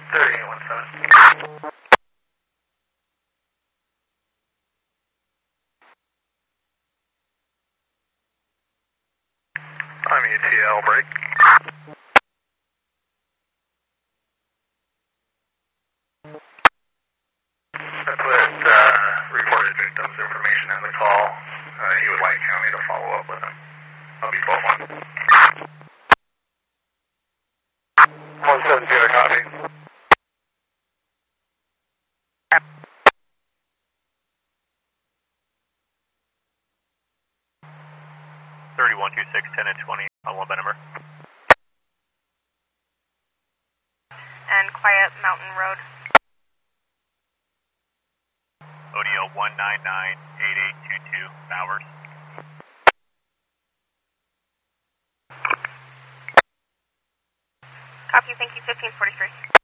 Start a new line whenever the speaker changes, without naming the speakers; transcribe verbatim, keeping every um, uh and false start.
thirty one seven. I'm E T L, break. I put uh, reported victim's information in the call. Uh, he would like County to follow up with him. I'll be twelve one. one seven zero, copy.
thirty-one two six, ten and twenty on one by number.
And Quiet Mountain Road.
O D L one nine nine eight eight two two, Bowers.
Copy, thank you, fifteen forty-three.